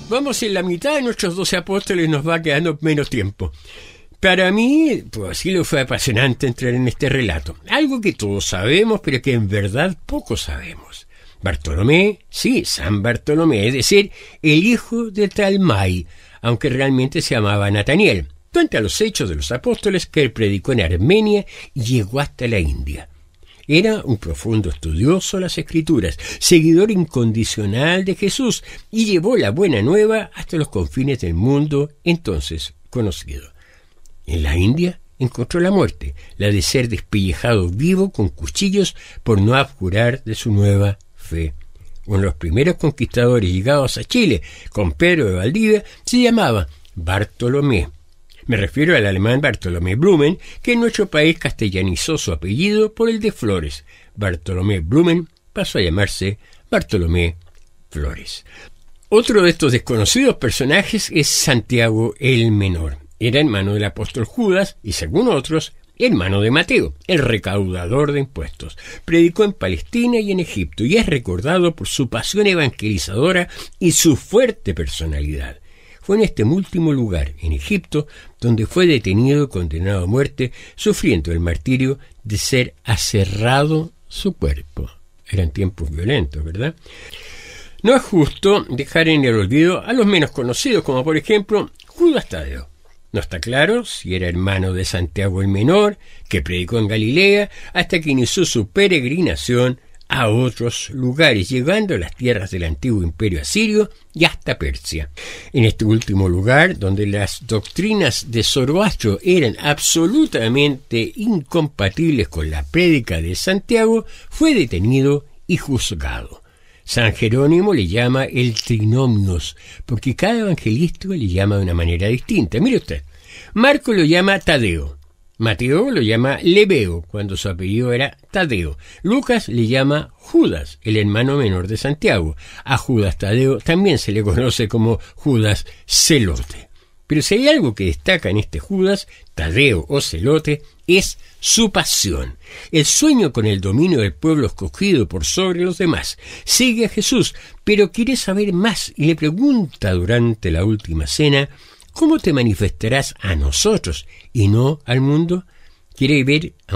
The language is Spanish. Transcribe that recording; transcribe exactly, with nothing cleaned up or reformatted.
Vamos en la mitad de nuestros doce apóstoles, nos va quedando menos tiempo. Para mí, pues así lo fue apasionante entrar en este relato. Algo que todos sabemos, pero que en verdad poco sabemos. Bartolomé, sí, San Bartolomé, es decir, el hijo de Talmai, aunque realmente se llamaba Nataniel. Cuenta los Hechos de los Apóstoles que él predicó en Armenia y llegó hasta la India. Era un profundo estudioso de las Escrituras, seguidor incondicional de Jesús, y llevó la buena nueva hasta los confines del mundo entonces conocido. En la India encontró la muerte, la de ser despellejado vivo con cuchillos por no abjurar de su nueva fe. Uno de los primeros conquistadores llegados a Chile, con Pedro de Valdivia, se llamaba Bartolomé. Me refiero al alemán Bartolomé Blumen, que en nuestro país castellanizó su apellido por el de Flores. Bartolomé Blumen pasó a llamarse Bartolomé Flores. Otro de estos desconocidos personajes es Santiago el Menor. Era hermano del apóstol Judas y, según otros, hermano de Mateo, el recaudador de impuestos. Predicó en Palestina y en Egipto y es recordado por su pasión evangelizadora y su fuerte personalidad. Fue en este último lugar, en Egipto, donde fue detenido y condenado a muerte, sufriendo el martirio de ser aserrado su cuerpo. Eran tiempos violentos, ¿verdad? No es justo dejar en el olvido a los menos conocidos, como por ejemplo Judas Tadeo. No está claro si era hermano de Santiago el Menor, que predicó en Galilea, hasta que inició su peregrinación a otros lugares, llegando a las tierras del antiguo imperio asirio y hasta Persia. En este último lugar, donde las doctrinas de Zoroastro eran absolutamente incompatibles con la prédica de Santiago, fue detenido y juzgado. San Jerónimo le llama el trinomios, porque cada evangelista le llama de una manera distinta. Mire usted, Marco lo llama Tadeo, Mateo lo llama Lebeo, cuando su apellido era Tadeo. Lucas le llama Judas, el hermano menor de Santiago. A Judas Tadeo también se le conoce como Judas Celote. Pero si hay algo que destaca en este Judas, Tadeo o Celote, es su pasión, el sueño con el dominio del pueblo escogido por sobre los demás. Sigue a Jesús, pero quiere saber más y le pregunta durante la última cena: ¿cómo te manifestarás a nosotros y no al mundo? Quiere ver a